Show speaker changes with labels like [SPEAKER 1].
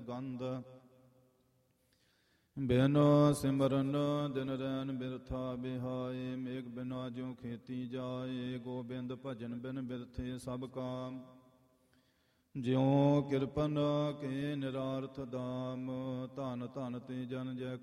[SPEAKER 1] ਸੁਗੰਧ। ਬਿਨ ਸਿਮਰਨ ਦਿਨ ਰੈਨ ਬਿਰਥਾ ਬਿਹਾਏ, ਮੇਘ ਬਿਨਾ ਜਿਉ ਖੇਤੀ ਜਾਏ। ਗੋਬਿੰਦ ਭਜਨ ਬਿਨ ਬਿਰਥੇ ਸਭ ਕਾਮ, ਜਿਉ ਕਿਰਪਨ ਕੇ ਨਿਰਾਰਥ ਦਾਮ। ਧਨ ਧਨ ਤੇ ਜਨ ਜੈ